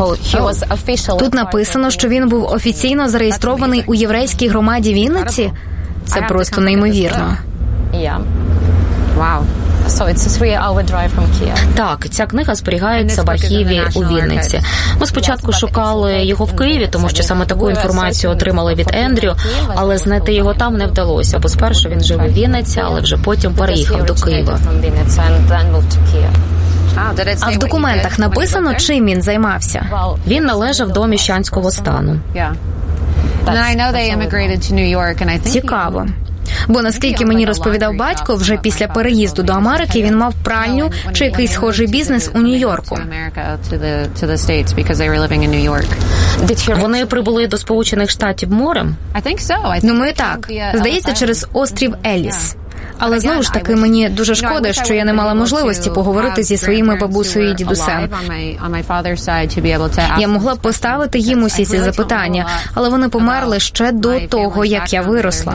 Тут написано, що він був офіційно зареєстрований у єврейській громаді Вінниці? Це просто неймовірно. Так, ця книга зберігається в архіві у Вінниці. Ми спочатку шукали його в Києві, тому що саме таку інформацію отримали від Ендрю, але знайти його там не вдалося, бо спершу він жив у Вінниці, але вже потім переїхав до Києва. А в документах написано, чим він займався? Він належав до міщанського стану. Цікаво. Бо, наскільки мені розповідав батько, вже після переїзду до Америки він мав пральню чи якийсь схожий бізнес у Нью-Йорку. Вони прибули до Сполучених Штатів морем? Думаю, так. Здається, через острів Елліс. Але, знову ж таки, мені дуже шкода, що я не мала можливості поговорити зі своїми бабусею і дідусем. Я могла б поставити їм усі ці запитання, але вони померли ще до того, як я виросла.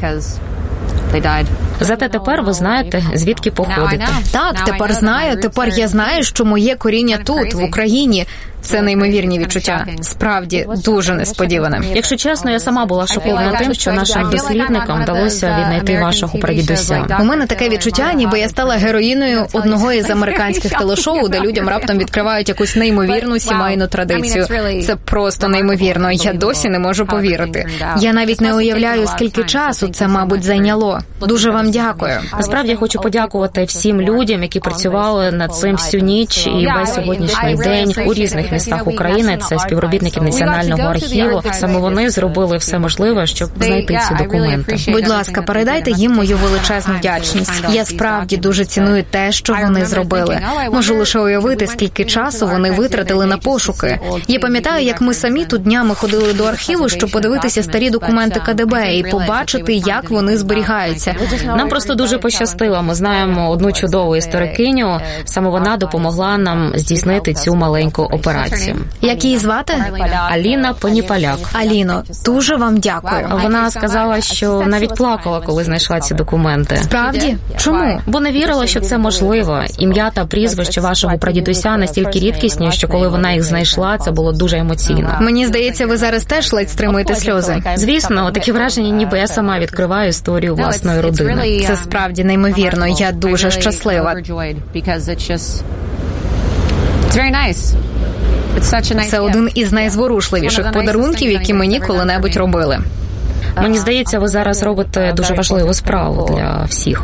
Зате тепер ви знаєте, звідки походите. Так, тепер знаю. Тепер я знаю, що моє коріння тут, в Україні. Це неймовірні відчуття. Справді, дуже несподіване. Якщо чесно, я сама була шокована тим, що нашим дослідникам вдалося віднайти вашого прадідуся. У мене таке відчуття, ніби я стала героїною одного із американських телешоу, де людям раптом відкривають якусь неймовірну сімейну традицію. Це просто неймовірно. Я досі не можу повірити. Я навіть не уявляю, скільки часу це, мабуть, зайняло. Дуже вам дякую. Насправді, я хочу подякувати всім людям, які працювали над цим всю ніч і весь сьогоднішній день у різних містах України. Це співробітників Національного архіву. Саме вони зробили все можливе, щоб знайти ці документи. Будь ласка, передайте їм мою величезну вдячність. Я справді дуже ціную те, що вони зробили. Можу лише уявити, скільки часу вони витратили на пошуки. Я пам'ятаю, як ми самі тут днями ходили до архіву, щоб подивитися старі документи КДБ і побачити, як вони зберігаються. Нам просто дуже пощастило. Ми знаємо одну чудову історикиню. Саме вона допомогла нам здійснити цю маленьку операцію. Як її звати? Аліна Поніпаляк. Аліно, дуже вам дякую. Вона сказала, що навіть плакала, коли знайшла ці документи. Справді? Чому? Бо не вірила, що це можливо. Ім'я та прізвище вашого прадідуся настільки рідкісні, що коли вона їх знайшла, це було дуже емоційно. Мені здається, ви зараз теж ледь стримуєте сльози. Звісно, таке враження, ніби я сама відкриваю історію власної родини. Це справді неймовірно. Я дуже щаслива. Це один із найзворушливіших подарунків, які мені коли-небудь робили. Мені здається, ви зараз робите дуже важливу справу для всіх.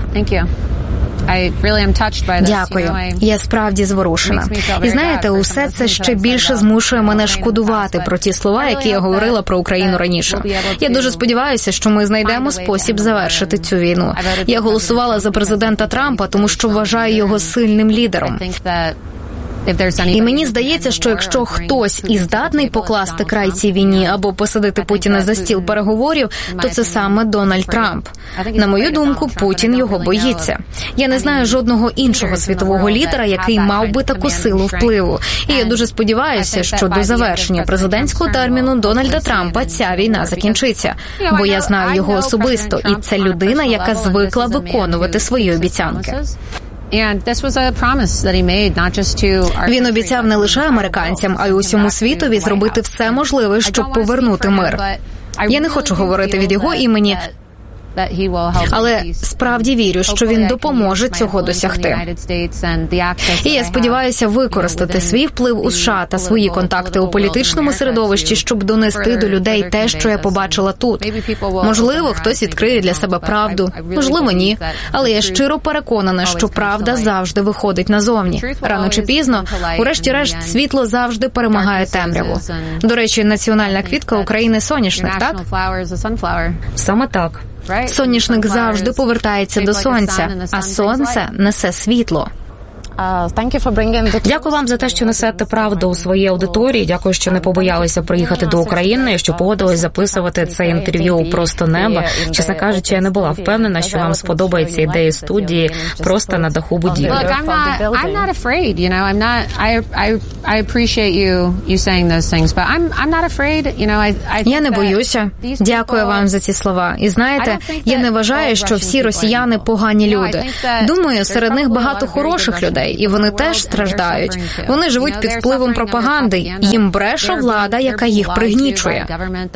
Дякую. Я справді зворушена. І знаєте, усе це ще більше змушує мене шкодувати про ті слова, які я говорила про Україну раніше. Я дуже сподіваюся, що ми знайдемо спосіб завершити цю війну. Я голосувала за президента Трампа, тому що вважаю його сильним лідером. І мені здається, що якщо хтось і здатний покласти край цій війні або посадити Путіна за стіл переговорів, то це саме Дональд Трамп. На мою думку, Путін його боїться. Я не знаю жодного іншого світового лідера, який мав би таку силу впливу. І я дуже сподіваюся, що до завершення президентського терміну Дональда Трампа ця війна закінчиться. Бо я знаю його особисто, і це людина, яка звикла виконувати свої обіцянки. Він обіцяв не лише американцям, а й усьому світові зробити все можливе, щоб повернути мир. Я не хочу говорити від його імені, але справді вірю, що він допоможе цього досягти. І я сподіваюся використати свій вплив у США та свої контакти у політичному середовищі, щоб донести до людей те, що я побачила тут. Можливо, хтось відкриє для себе правду, можливо, ні. Але я щиро переконана, що правда завжди виходить назовні. Рано чи пізно, урешті-решт, світло завжди перемагає темряву. До речі, національна квітка України – соняшник, так? Саме так. Соняшник завжди повертається до сонця, а сонце несе світло. Дякую вам за те, що несете правду у своїй аудиторії. Дякую, що не побоялися приїхати до України, що погодились записувати це інтерв'ю у «Просто неба». Чесно кажучи, я не була впевнена, що вам сподобається ідея студії просто на даху будівлі. Я не боюся. Дякую вам за ці слова. І знаєте, я не вважаю, що всі росіяни погані люди. Думаю, серед них багато хороших людей. людей, і вони теж страждають. Вони живуть під впливом пропаганди. Їм бреше влада, яка їх пригнічує.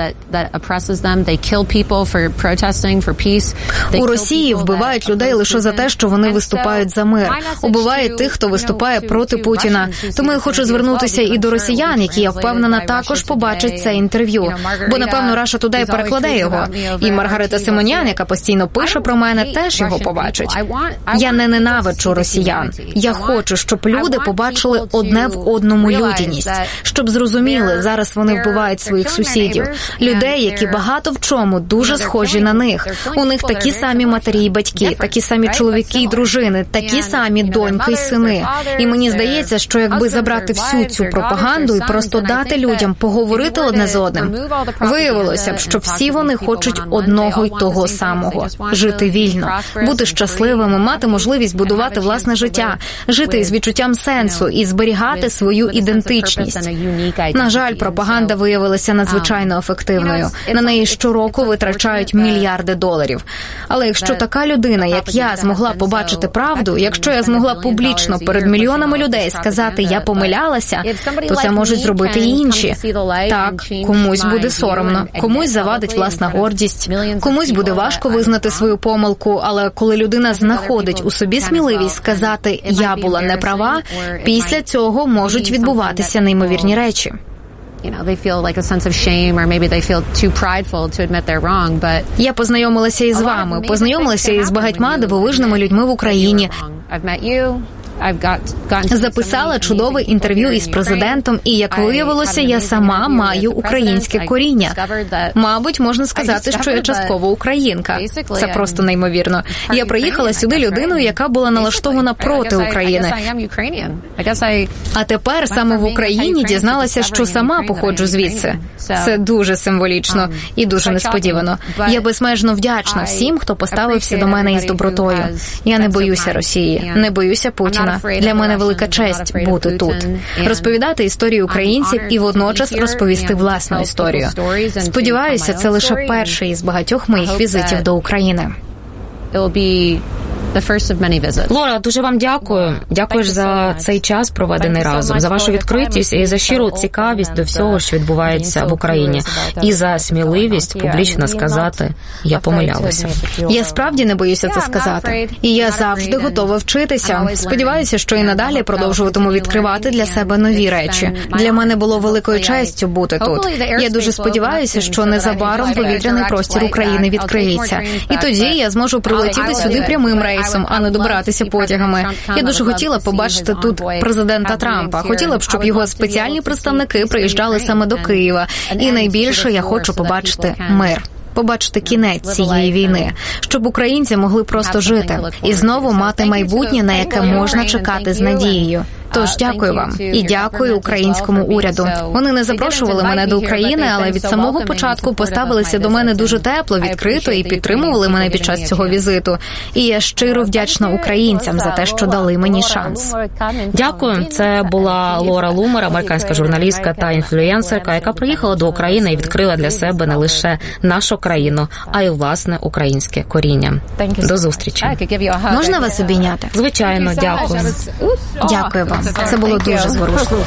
У Росії вбивають людей лише за те, що вони виступають за мир. Убивають тих, хто виступає проти Путіна. Тому я хочу звернутися і до росіян, які, я впевнена, також побачать це інтерв'ю. Бо, напевно, Russia Today перекладе його. І Маргарита Симонян, яка постійно пише про мене, теж його побачить. Я не ненавиджу росіян. Я хочу, щоб люди побачили одне в одному людяність. Щоб зрозуміли, зараз вони вбивають своїх сусідів. Людей, які багато в чому дуже схожі на них. У них такі самі матері і батьки, такі самі чоловіки і дружини, такі самі доньки і сини. І мені здається, що якби забрати всю цю пропаганду і просто дати людям поговорити одне з одним, виявилося б, що всі вони хочуть одного й того самого – жити вільно, бути щасливими, мати можливість будувати власне життя, жити із відчуттям сенсу і зберігати свою ідентичність. На жаль, пропаганда виявилася надзвичайно ефективною. На неї щороку витрачають мільярди доларів. Але якщо така людина, як я, змогла побачити правду, якщо я змогла публічно перед мільйонами людей сказати «я помилялася», то це можуть зробити і інші. Так, комусь буде соромно, комусь завадить власна гордість, комусь буде важко визнати свою помилку, але коли людина знаходить у собі сміливість сказати «я була неправа», після цього можуть відбуватися неймовірні речі. Я познайомилася із вами, познайомилася із багатьма дивовижними людьми в Україні. Записала чудове інтерв'ю із президентом, і, як виявилося, я сама маю українське коріння. Мабуть, можна сказати, що я частково українка. Це просто неймовірно. Я приїхала сюди людиною, яка була налаштована проти України. А тепер саме в Україні дізналася, що сама походжу звідси. Це дуже символічно і дуже несподівано. Я безмежно вдячна всім, хто поставився до мене із добротою. Я не боюся Росії, не боюся Путіна. Для мене велика честь бути тут, розповідати історію українців і водночас розповісти власну історію. Сподіваюся, це лише перший із багатьох моїх візитів до України. Лора, дуже вам дякую. Дякую за цей час, проведений разом, за вашу відкритість і за щиру цікавість до всього, що відбувається в Україні, і за сміливість публічно сказати «я помилялася». Я справді не боюся це сказати. І я завжди готова вчитися. Сподіваюся, що і надалі продовжуватиму відкривати для себе нові речі. Для мене було великою честю бути тут. Я дуже сподіваюся, що незабаром повітряний простір України відкриється. І тоді я зможу прилетіти сюди прямим рейсом, а не добиратися потягами. Я дуже хотіла побачити тут президента Трампа. Хотіла б, щоб його спеціальні представники приїжджали саме до Києва. І найбільше я хочу побачити мир. Побачити кінець цієї війни, щоб українці могли просто жити і знову мати майбутнє, на яке можна чекати з надією. Тож дякую вам і дякую українському уряду. Вони не запрошували мене до України, але від самого початку поставилися до мене дуже тепло, відкрито і підтримували мене під час цього візиту. І я щиро вдячна українцям за те, що дали мені шанс. Дякую. Це була Лора Лумер, американська журналістка та інфлюенсерка, яка приїхала до України і відкрила для себе не лише нашу країну, а й власне українське коріння. До зустрічі. Можна вас обійняти? Звичайно, дякую. Дякую вам. Це було дуже зворушливо.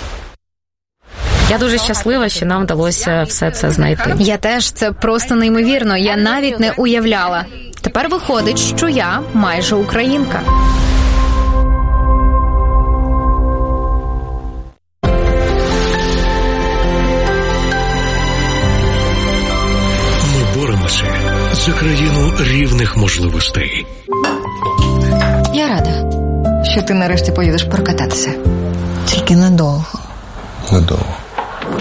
Я дуже щаслива, що нам вдалося все це знайти. Я теж. Це просто неймовірно. Я навіть не уявляла. Тепер виходить, що я майже українка. Ми боремося за країну рівних можливостей. Я рада, що ти нарешті поїдеш прокататися. Тільки недовго. Недовго.